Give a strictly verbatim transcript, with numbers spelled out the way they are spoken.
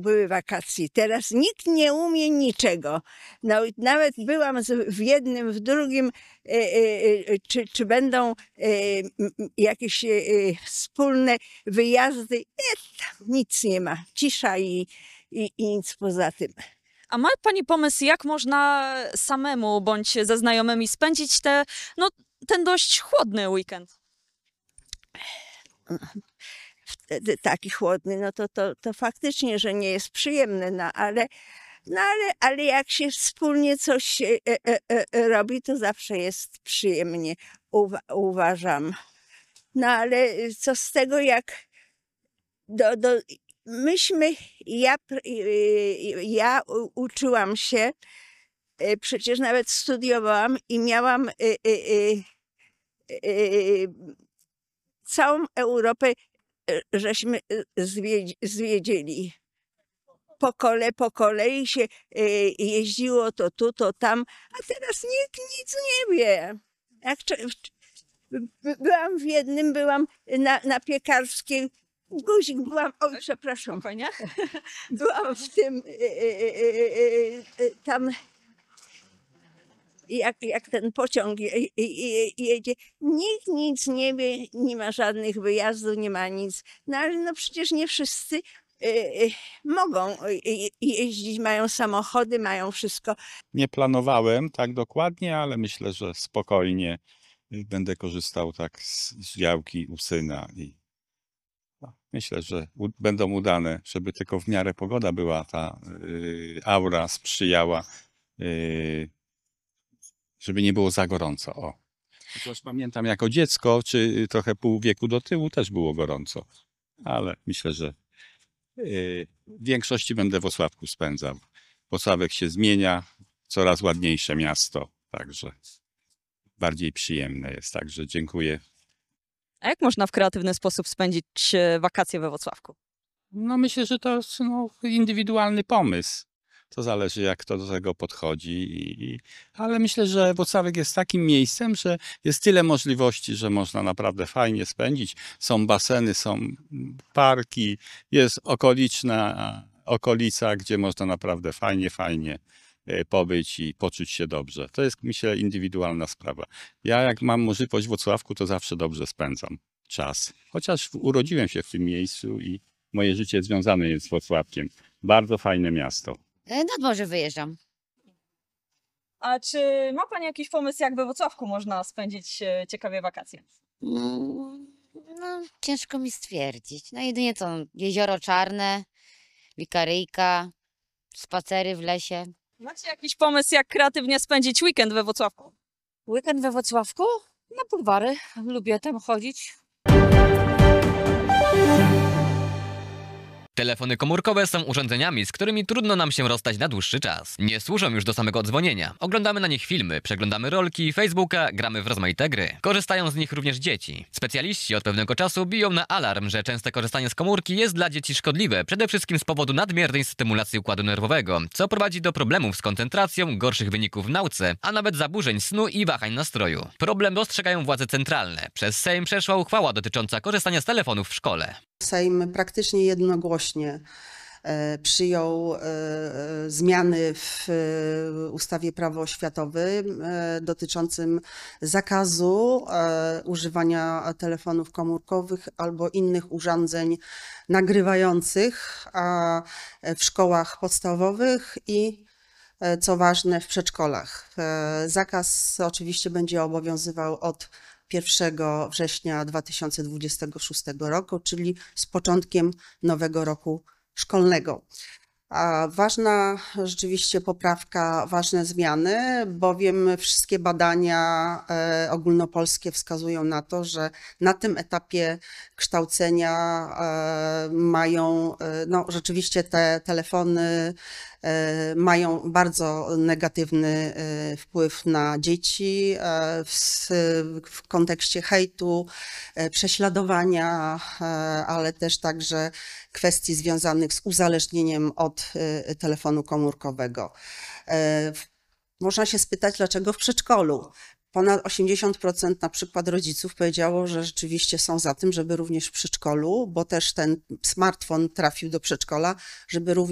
były wakacje. Teraz nikt nie umie niczego. No, nawet byłam w jednym, w drugim, czy, czy będą jakieś wspólne wyjazdy. Nie, tam nic nie ma. Cisza i, i, i nic poza tym. A ma pani pomysł, jak można samemu bądź ze znajomymi spędzić te, no, ten dość chłodny weekend? Wtedy taki chłodny, no to, to, to faktycznie, że nie jest przyjemne, no ale, no ale, ale jak się wspólnie coś e, e, e, robi, to zawsze jest przyjemnie, uwa uważam. No ale co z tego, jak do, do, myśmy, ja, ja uczyłam się, przecież nawet studiowałam i miałam całą Europę, żeśmy zwiedzili. Po kole, po kolei się jeździło to tu, to tam, a teraz nikt nic nie wie. Jak, byłam w jednym, byłam na, na Piekarskiej, guzik, byłam, oj przepraszam, Spokojnie. Byłam w tym, tam, jak, jak ten pociąg jedzie, nikt nic nie wie, nie ma żadnych wyjazdów, nie ma nic. No ale no przecież nie wszyscy mogą jeździć, mają samochody, mają wszystko. Nie planowałem tak dokładnie, ale myślę, że spokojnie będę korzystał tak z, z działki u syna i myślę, że u, będą udane, żeby tylko w miarę pogoda była, ta y, aura sprzyjała, y, żeby nie było za gorąco. O. Chociaż pamiętam jako dziecko, czy trochę pół wieku do tyłu też było gorąco, ale myślę, że y, w większości będę w Włocławku spędzał. Włocławek się zmienia, coraz ładniejsze miasto, także bardziej przyjemne jest, także dziękuję. A jak można w kreatywny sposób spędzić wakacje we Włocławku? No myślę, że to jest no, indywidualny pomysł. To zależy, jak kto do tego podchodzi. I, ale myślę, że Włocławek jest takim miejscem, że jest tyle możliwości, że można naprawdę fajnie spędzić. Są baseny, są parki, jest okoliczna okolica, gdzie można naprawdę fajnie, fajnie pobyć i poczuć się dobrze. To jest, myślę, indywidualna sprawa. Ja jak mam możliwość w Włocławku, to zawsze dobrze spędzam czas. Chociaż urodziłem się w tym miejscu i moje życie związane jest z Włocławkiem. Bardzo fajne miasto. Nad morze wyjeżdżam. A czy ma pani jakiś pomysł, jak we Włocławku można spędzić ciekawie wakacje? Mm, no, ciężko mi stwierdzić. No jedynie to Jezioro Czarne, Wikaryjka, spacery w lesie. Macie jakiś pomysł, jak kreatywnie spędzić weekend we Włocławku? Weekend we Włocławku? Na bulwary. Lubię tam chodzić. Telefony komórkowe są urządzeniami, z którymi trudno nam się rozstać na dłuższy czas. Nie służą już do samego dzwonienia. Oglądamy na nich filmy, przeglądamy rolki, Facebooka, gramy w rozmaite gry. Korzystają z nich również dzieci. Specjaliści od pewnego czasu biją na alarm, że częste korzystanie z komórki jest dla dzieci szkodliwe, przede wszystkim z powodu nadmiernej stymulacji układu nerwowego, co prowadzi do problemów z koncentracją, gorszych wyników w nauce, a nawet zaburzeń snu i wahań nastroju. Problem dostrzegają władze centralne. Przez Sejm przeszła uchwała dotycząca korzystania z telefonów w szkole. Sejm praktycznie jednogłośnie przyjął zmiany w ustawie Prawo oświatowe dotyczącym zakazu używania telefonów komórkowych albo innych urządzeń nagrywających w szkołach podstawowych i, co ważne, w przedszkolach. Zakaz oczywiście będzie obowiązywał od pierwszego września dwa tysiące dwudziestego szóstego roku, czyli z początkiem nowego roku szkolnego. A ważna rzeczywiście poprawka, ważne zmiany, bowiem wszystkie badania e, ogólnopolskie wskazują na to, że na tym etapie kształcenia e, mają, e, no rzeczywiście te telefony e, mają bardzo negatywny e, wpływ na dzieci e, w, w kontekście hejtu, e, prześladowania, e, ale też także kwestii związanych z uzależnieniem od telefonu komórkowego. Można się spytać, dlaczego w przedszkolu? Ponad osiemdziesiąt procent na przykład rodziców powiedziało, że rzeczywiście są za tym, żeby również w przedszkolu, bo też ten smartfon trafił do przedszkola, żeby również